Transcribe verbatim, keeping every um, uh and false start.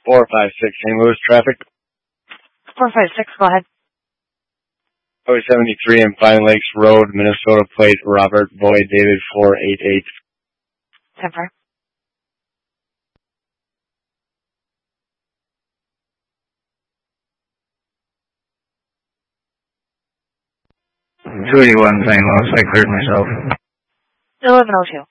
four five six Saint Louis traffic. four five six, go ahead. Highway seventy-three and Pine Lakes Road, Minnesota plate, Robert Boyd David four eight eight. ten four. two eighty-one Saint Louis, I cleared myself. eleven oh two.